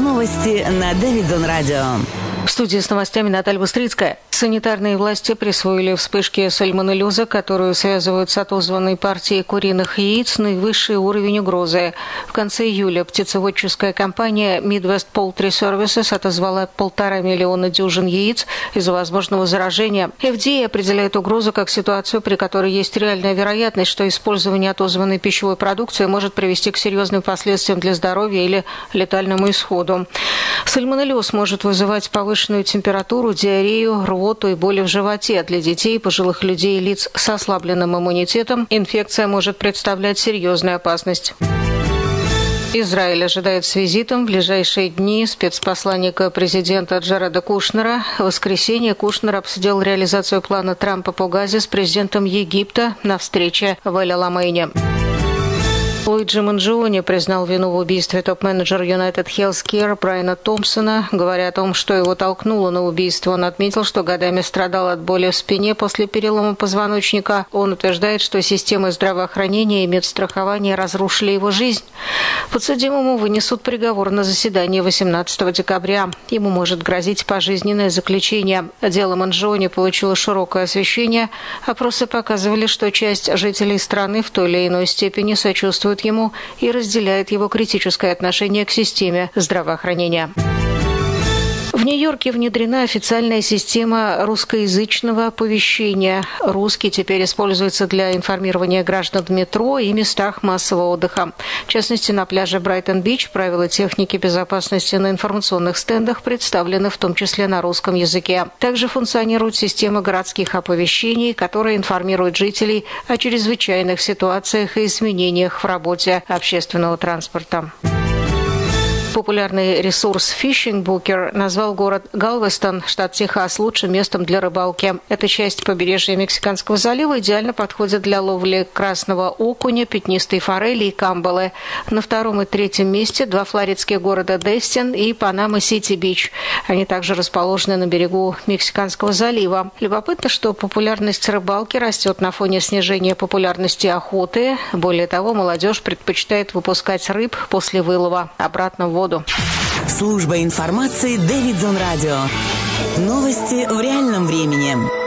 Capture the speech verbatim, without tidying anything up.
Новости на Дэвидсон Радио. В студии с новостями Наталья Быстрицкая. Санитарные власти присвоили вспышке сальмонеллеза, которую связывают с отозванной партией куриных яиц, наивысший уровень угрозы. В конце июля птицеводческая компания Midwest Poultry Services отозвала полтора миллиона дюжин яиц из-за возможного заражения. эф ди эй определяет угрозу как ситуацию, при которой есть реальная вероятность, что использование отозванной пищевой продукции может привести к серьезным последствиям для здоровья или летальному исходу. Сальмонеллез может вызывать повышенную температуру, диарею, рвоту и боли в животе. Для детей, пожилых людей и лиц с ослабленным иммунитетом инфекция может представлять серьезную опасность. Израиль ожидает с визитом в ближайшие дни спецпосланника президента Джареда Кушнера. В воскресенье Кушнер обсудил реализацию плана Трампа по Газе с президентом Египта на встрече в Эль-Аламейне. Луиджи Манджиони признал вину в убийстве топ-менеджера United Healthcare Брайана Томпсона. Говоря о том, что его толкнуло на убийство, он отметил, что годами страдал от боли в спине после перелома позвоночника. Он утверждает, что системы здравоохранения и медстрахования разрушили его жизнь. Подсудимому вынесут приговор на заседании восемнадцатого декабря. Ему может грозить пожизненное заключение. Дело Манджиони получило широкое освещение. Опросы показывали, что часть жителей страны в той или иной степени сочувствует ему и разделяет его критическое отношение к системе здравоохранения. В Нью-Йорке внедрена официальная система русскоязычного оповещения. Русский теперь используется для информирования граждан в метро и местах массового отдыха. В частности, на пляже Брайтон-Бич правила техники безопасности на информационных стендах представлены в том числе на русском языке. Также функционирует система городских оповещений, которая информирует жителей о чрезвычайных ситуациях и изменениях в работе общественного транспорта. Популярный ресурс Fishing Booker назвал город Галвестон, штат Техас, лучшим местом для рыбалки. Эта часть побережья Мексиканского залива идеально подходит для ловли красного окуня, пятнистой форели и камбалы. На втором и третьем месте два флоридских города Дестин и Панама-Сити-Бич. Они также расположены на берегу Мексиканского залива. Любопытно, что популярность рыбалки растет на фоне снижения популярности охоты. Более того, молодежь предпочитает выпускать рыб после вылова обратно в воду. Служба информации Дэвидсон Радио. Новости в реальном времени.